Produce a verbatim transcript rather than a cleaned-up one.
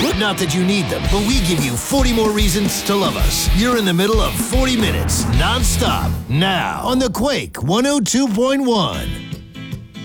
Not that you need them, but we give you forty more reasons to love us. You're in the middle of forty minutes, non-stop, now on the Quake one oh two point one.